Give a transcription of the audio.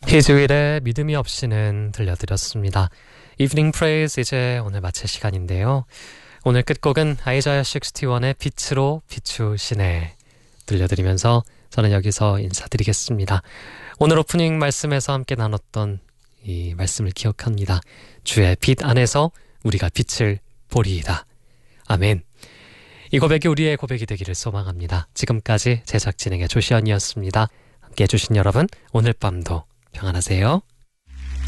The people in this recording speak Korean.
히즈윌의 믿음이 없이는 들려드렸습니다. 이브닝 프레이즈 이제 오늘 마칠 시간인데요. 오늘 끝곡은 아이자야 61의 빛으로 비추시네 들려드리면서 저는 여기서 인사드리겠습니다. 오늘 오프닝 말씀에서 함께 나눴던 이 말씀을 기억합니다. 주의 빛 안에서 우리가 빛을 보리이다. 아멘. 이 고백이 우리의 고백이 되기를 소망합니다. 지금까지 제작 진행의 조시연이었습니다. 함께 해주신 여러분 오늘 밤도 평안하세요.